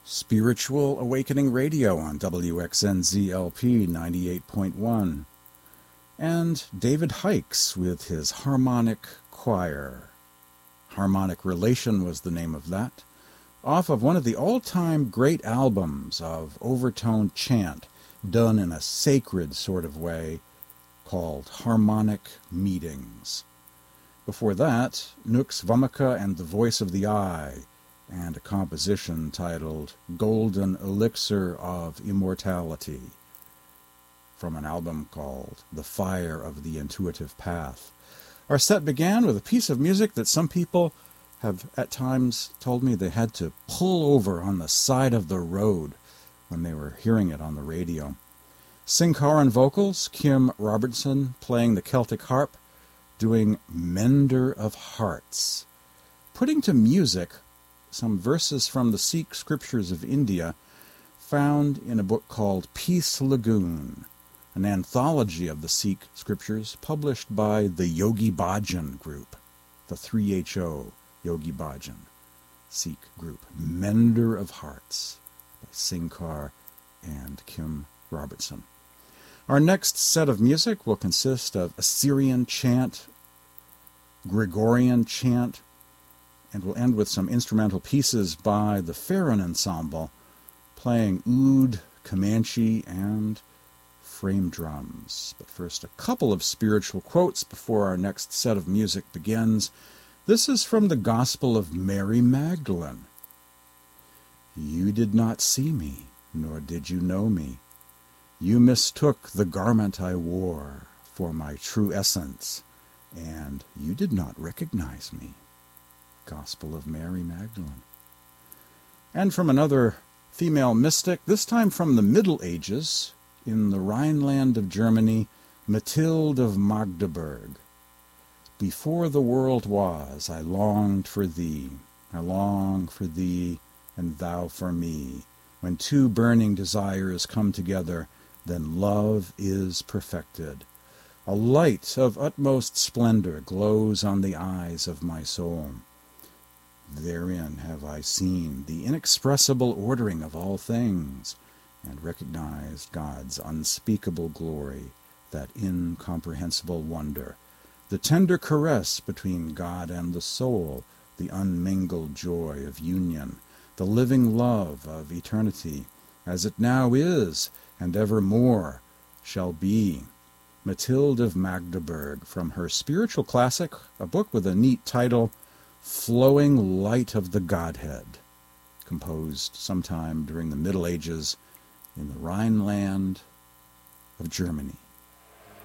Spiritual Awakening Radio on WXNZLP 98.1, and David Hikes with his Harmonic Choir. Harmonic Relation was the name of that, off of one of the all-time great albums of overtone chant done in a sacred sort of way called Harmonic Meetings. Before that, Nux Vomica and the Voice of the Eye, and a composition titled Golden Elixir of Immortality, from an album called The Fire of the Intuitive Path. Our set began with a piece of music that some people have at times told me they had to pull over on the side of the road when they were hearing it on the radio. Sinkaran vocals, Kim Robertson playing the Celtic harp, doing Mender of Hearts, putting to music some verses from the Sikh scriptures of India found in a book called Peace Lagoon, an anthology of the Sikh scriptures published by the Yogi Bhajan group, the 3HO Yogi Bhajan Sikh group. Mender of Hearts by Sinkar and Kim Robertson. Our next set of music will consist of Assyrian chant, Gregorian chant, and we'll end with some instrumental pieces by the Farron Ensemble, playing oud, Comanche, and frame drums. But first, a couple of spiritual quotes before our next set of music begins. This is from the Gospel of Mary Magdalene. "You did not see me, nor did you know me. You mistook the garment I wore for my true essence, and you did not recognize me." Gospel of Mary Magdalene. And from another female mystic, this time from the Middle Ages, in the Rhineland of Germany, Mathilde of Magdeburg. "Before the world was, I longed for thee. I long for thee, and thou for me. When two burning desires come together, then love is perfected. A light of utmost splendor glows on the eyes of my soul. Therein have I seen the inexpressible ordering of all things, and recognized God's unspeakable glory, that incomprehensible wonder, the tender caress between God and the soul, the unmingled joy of union, the living love of eternity, as it now is, and evermore shall be." Mathilde of Magdeburg, from her spiritual classic, a book with a neat title, Flowing Light of the Godhead, composed sometime during the Middle Ages in the Rhineland of Germany.